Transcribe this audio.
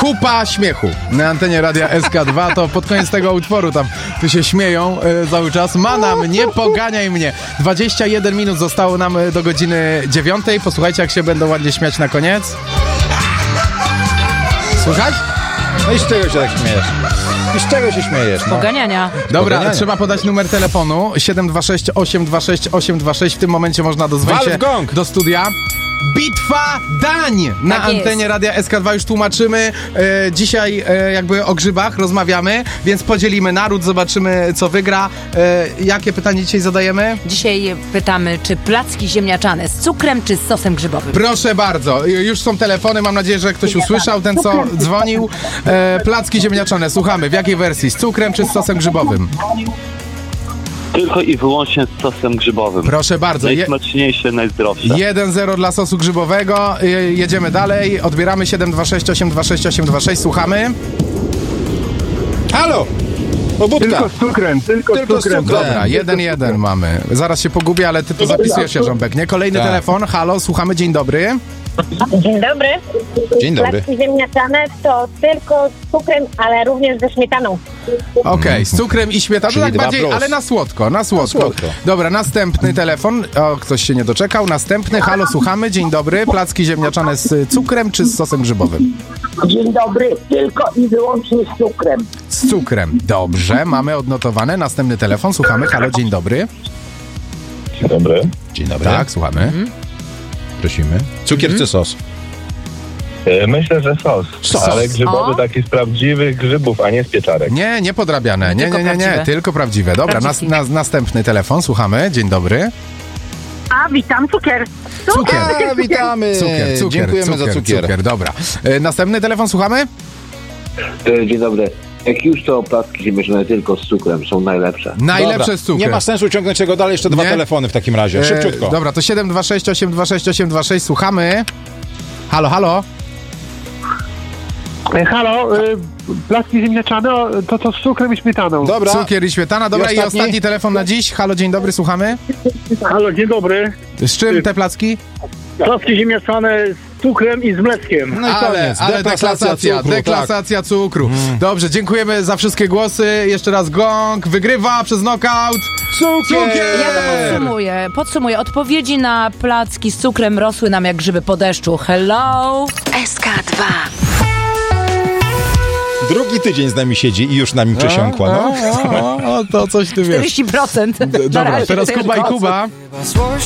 Kupa śmiechu na antenie Radia SK2. To pod koniec tego utworu tam tu się śmieją cały czas. Manam, nie poganiaj mnie. 21 minut zostało nam do godziny 9. Posłuchajcie, jak się będą ładnie śmiać na koniec. Słychać? No i z czego się tak śmiejesz? I z czego się śmiejesz? No? Poganiania. Dobra, Poganiania. trzeba podać numer telefonu 726 826 826. W tym momencie można dozwolić Wal się w gong. do studia. Bitwa dań na Tak antenie jest. Radia SK2 już tłumaczymy. Dzisiaj jakby o grzybach rozmawiamy, więc podzielimy naród, zobaczymy co wygra. Jakie pytanie dzisiaj zadajemy? Dzisiaj pytamy, czy placki ziemniaczane z cukrem, czy z sosem grzybowym? Proszę bardzo, już są telefony, mam nadzieję, że ktoś usłyszał, ten co dzwonił. Placki ziemniaczane, słuchamy. W jakiej wersji? Z cukrem czy z sosem grzybowym? Tylko i wyłącznie z sosem grzybowym. Proszę bardzo. Najsmaczniejsze, najzdrowsze. 1-0 dla sosu grzybowego. Jedziemy dalej. Odbieramy 726 826 826. Słuchamy. Halo! Pobudka! Tylko z cukrem, tylko z cukrem. Dobra, 1-1 mamy. Zaraz się pogubię, ale ty to zapisujesz, Jarząbek, nie? Kolejny Tak. telefon. Halo, słuchamy. Dzień dobry. Dzień dobry. Dzień dobry. Placki ziemniaczane to tylko z cukrem, ale również ze śmietaną. Okej, z cukrem i śmietaną. Czyli Tak 2 bardziej, plus. ale na słodko, na słodko. słodko. Dobra, następny telefon. O, ktoś się nie doczekał. Następny. Halo, słuchamy. Dzień dobry. Placki ziemniaczane z cukrem czy z sosem grzybowym? Dzień dobry. Tylko i wyłącznie z cukrem. Z cukrem. Dobrze, mamy odnotowane. Następny telefon. Słuchamy. Halo, dzień dobry. Dzień dobry. Dzień dobry. Tak, słuchamy. Prosimy. Cukier czy sos? Myślę, że sos. Sos. Ale grzybowy O. taki z prawdziwych grzybów, a nie z pieczarek. Nie, nie podrabiane. Nie, Tylko nie, nie, nie. prawdziwe. Tylko prawdziwe. Dobra, Prawdziwki. następny telefon. Słuchamy. Dzień dobry. A, witam, cukier. Cukier. A, witamy! Cukier. Dziękujemy za cukier. Dobra. Następny telefon. Słuchamy. Dzień dobry. Jak już to placki ziemniaczane tylko z cukrem są najlepsze. Najlepsze Dobra. z cukrem. Nie ma sensu ciągnąć tego dalej, jeszcze 2 Nie? telefony w takim razie. Szybciutko. Dobra, to 726 826 826. Słuchamy. Halo, halo. Halo, placki ziemniaczane to z cukrem i śmietaną. Dobra. Cukier i śmietana. Dobra, i ostatni? ostatni telefon na dziś. Halo, dzień dobry, słuchamy. Halo, dzień dobry. Z czym te placki? Placki ziemniaczane z cukrem i z mleczkiem. No i koniec. Ale deklasacja cukru. Dobrze, dziękujemy za wszystkie głosy. Jeszcze raz gong. Wygrywa przez knockout. Cukier! Ja to podsumuję. Odpowiedzi na placki z cukrem rosły nam jak grzyby po deszczu. Hello! SK2. Drugi tydzień z nami siedzi i już nami przesiąkła. No. O, to coś ty wiesz. 40%. Dobra, teraz Kuba i Kuba. Złość